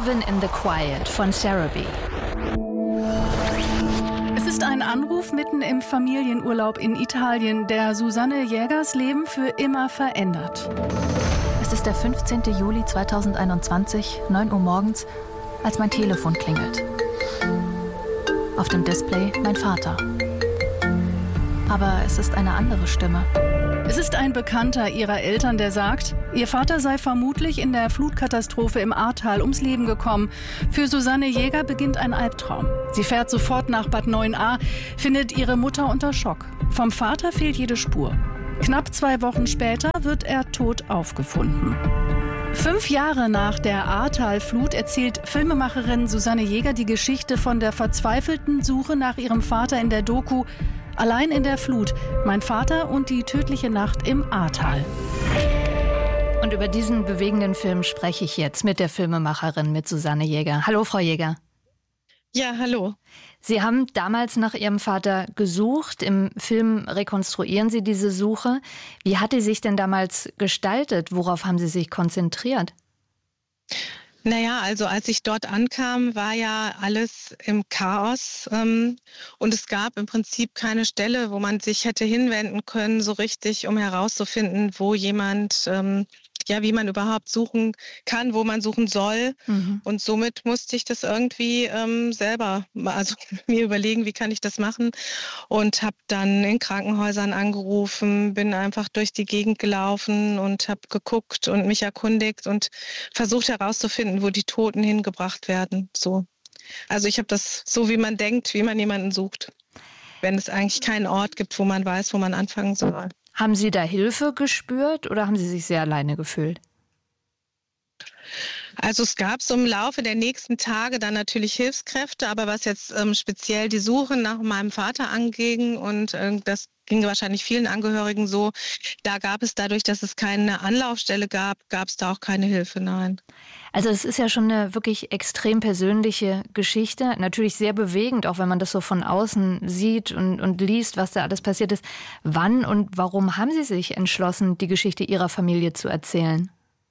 Alvin in the Quiet von Sarah B. Es ist ein Anruf mitten im Familienurlaub in Italien, der Susanne Jägers Leben für immer verändert. Es ist der 15. Juli 2021, 9 Uhr morgens, als mein Telefon klingelt. Auf dem Display mein Vater. Aber es ist eine andere Stimme. Es ist ein Bekannter ihrer Eltern, der sagt, ihr Vater sei vermutlich in der Flutkatastrophe im Ahrtal ums Leben gekommen. Für Susanne Jäger beginnt ein Albtraum. Sie fährt sofort nach Bad Neuenahr, findet ihre Mutter unter Schock. Vom Vater fehlt jede Spur. Knapp 2 Wochen später wird er tot aufgefunden. 5 Jahre nach der Ahrtal-Flut erzählt Filmemacherin Susanne Jäger die Geschichte von der verzweifelten Suche nach ihrem Vater in der Doku Allein in der Flut, mein Vater und die tödliche Nacht im Ahrtal. Und über diesen bewegenden Film spreche ich jetzt mit der Filmemacherin, mit Susanne Jäger. Hallo, Frau Jäger. Ja, hallo. Sie haben damals nach Ihrem Vater gesucht. Im Film rekonstruieren Sie diese Suche. Wie hat die sich denn damals gestaltet? Worauf haben Sie sich konzentriert? Naja, also als ich dort ankam, war ja alles im Chaos und es gab im Prinzip keine Stelle, wo man sich hätte hinwenden können, so richtig, um herauszufinden, wo jemand, wie man überhaupt suchen kann, wo man suchen soll. Und somit musste ich das irgendwie selber, also mir überlegen, wie kann ich das machen, und habe dann in Krankenhäusern angerufen, bin einfach durch die Gegend gelaufen und habe geguckt und mich erkundigt und versucht herauszufinden, wo die Toten hingebracht werden. So. Also ich habe das so, wie man denkt, wie man jemanden sucht, wenn es eigentlich keinen Ort gibt, wo man weiß, wo man anfangen soll. Haben Sie da Hilfe gespürt oder haben Sie sich sehr alleine gefühlt? Also es gab so im Laufe der nächsten Tage dann natürlich Hilfskräfte, aber was jetzt speziell die Suche nach meinem Vater anging, und das ging wahrscheinlich vielen Angehörigen so, da gab es dadurch, dass es keine Anlaufstelle gab, gab es da auch keine Hilfe, nein. Also es ist ja schon eine wirklich extrem persönliche Geschichte, natürlich sehr bewegend, auch wenn man das so von außen sieht und liest, was da alles passiert ist. Wann und warum haben Sie sich entschlossen, die Geschichte Ihrer Familie zu erzählen?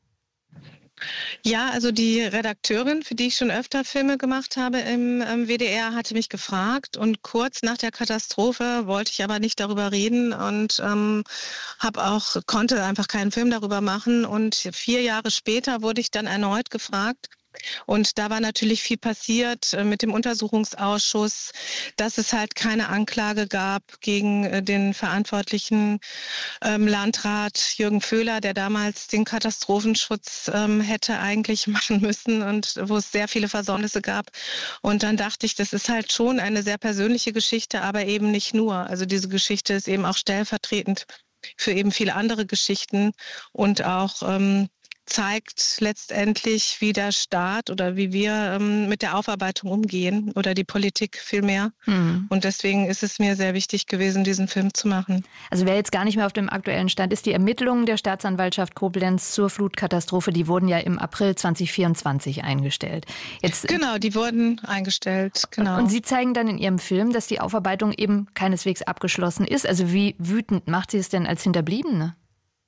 Ja, also die Redakteurin, für die ich schon öfter Filme gemacht habe im WDR, hatte mich gefragt, und kurz nach der Katastrophe wollte ich aber nicht darüber reden und konnte einfach keinen Film darüber machen, und 4 Jahre später wurde ich dann erneut gefragt. Und da war natürlich viel passiert mit dem Untersuchungsausschuss, dass es halt keine Anklage gab gegen den verantwortlichen Landrat Jürgen Föhler, der damals den Katastrophenschutz hätte eigentlich machen müssen und wo es sehr viele Versäumnisse gab. Und dann dachte ich, das ist halt schon eine sehr persönliche Geschichte, aber eben nicht nur. Also diese Geschichte ist eben auch stellvertretend für eben viele andere Geschichten und auch zeigt letztendlich, wie der Staat oder wie wir mit der Aufarbeitung umgehen oder die Politik vielmehr. Und deswegen ist es mir sehr wichtig gewesen, diesen Film zu machen. Also wer jetzt gar nicht mehr auf dem aktuellen Stand ist, die Ermittlungen der Staatsanwaltschaft Koblenz zur Flutkatastrophe, die wurden ja im April 2024 eingestellt. Genau, die wurden eingestellt. Genau. Und Sie zeigen dann in Ihrem Film, dass die Aufarbeitung eben keineswegs abgeschlossen ist. Also wie wütend macht Sie es denn als Hinterbliebene?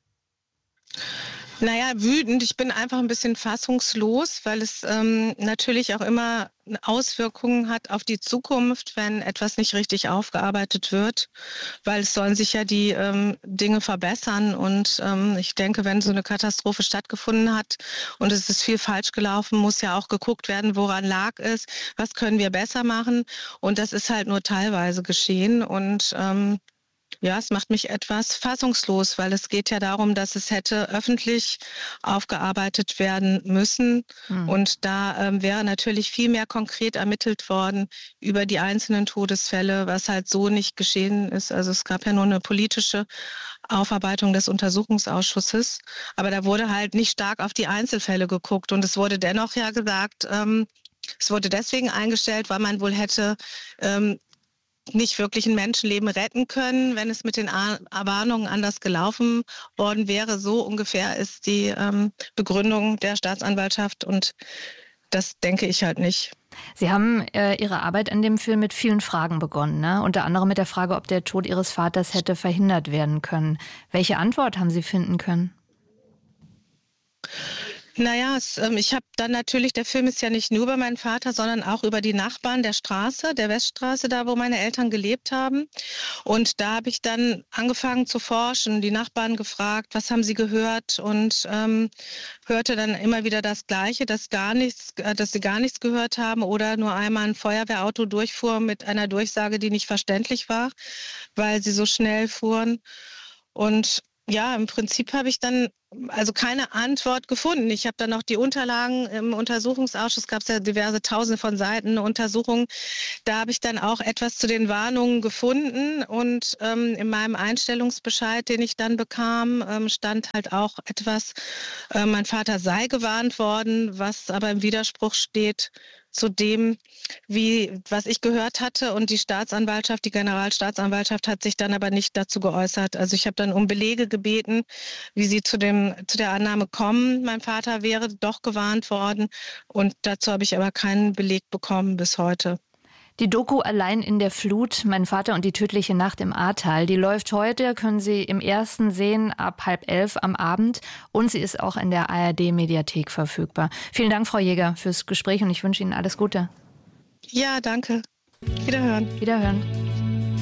Naja, wütend. Ich bin einfach ein bisschen fassungslos, weil es natürlich auch immer Auswirkungen hat auf die Zukunft, wenn etwas nicht richtig aufgearbeitet wird, weil es sollen sich ja die Dinge verbessern, und ich denke, wenn so eine Katastrophe stattgefunden hat und es ist viel falsch gelaufen, muss ja auch geguckt werden, woran lag es, was können wir besser machen, und das ist halt nur teilweise geschehen, und ja, es macht mich etwas fassungslos, weil es geht ja darum, dass es hätte öffentlich aufgearbeitet werden müssen. Und da wäre natürlich viel mehr konkret ermittelt worden über die einzelnen Todesfälle, was halt so nicht geschehen ist. Also es gab ja nur eine politische Aufarbeitung des Untersuchungsausschusses, aber da wurde halt nicht stark auf die Einzelfälle geguckt. Und es wurde dennoch ja gesagt, es wurde deswegen eingestellt, weil man wohl hätte nicht wirklich ein Menschenleben retten können, wenn es mit den Warnungen anders gelaufen worden wäre. So ungefähr ist die Begründung der Staatsanwaltschaft, und das denke ich halt nicht. Sie haben Ihre Arbeit an dem Film mit vielen Fragen begonnen, ne? Unter anderem mit der Frage, ob der Tod Ihres Vaters hätte verhindert werden können. Welche Antwort haben Sie finden können? Naja, ich habe dann natürlich, der Film ist ja nicht nur über meinen Vater, sondern auch über die Nachbarn der Straße, der Weststraße, da wo meine Eltern gelebt haben. Und da habe ich dann angefangen zu forschen, die Nachbarn gefragt, was haben sie gehört, und hörte dann immer wieder das Gleiche, dass sie gar nichts gehört haben oder nur einmal ein Feuerwehrauto durchfuhr mit einer Durchsage, die nicht verständlich war, weil sie so schnell fuhren. Und ja, im Prinzip habe ich dann also keine Antwort gefunden. Ich habe dann noch die Unterlagen im Untersuchungsausschuss, gab es ja diverse Tausende von Seiten Untersuchungen. Da habe ich dann auch etwas zu den Warnungen gefunden, und in meinem Einstellungsbescheid, den ich dann bekam, stand halt auch etwas, mein Vater sei gewarnt worden, was aber im Widerspruch steht zu dem, was ich gehört hatte. Und die Staatsanwaltschaft, die Generalstaatsanwaltschaft hat sich dann aber nicht dazu geäußert. Also ich habe dann um Belege gebeten, wie sie zu der Annahme kommen, mein Vater wäre doch gewarnt worden. Und dazu habe ich aber keinen Beleg bekommen bis heute. Die Doku Allein in der Flut, mein Vater und die tödliche Nacht im Ahrtal, die läuft heute, können Sie im Ersten sehen, ab 10:30 am Abend. Und sie ist auch in der ARD-Mediathek verfügbar. Vielen Dank, Frau Jäger, fürs Gespräch, und ich wünsche Ihnen alles Gute. Ja, danke. Wiederhören. Wiederhören.